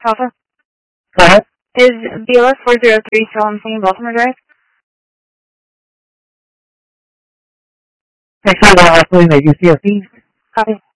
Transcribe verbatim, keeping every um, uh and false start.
Alpha? Go ahead. Is B L S four zero three still on Saint Baltimore Drive? Make sure that I'm including the U C S B. Copy.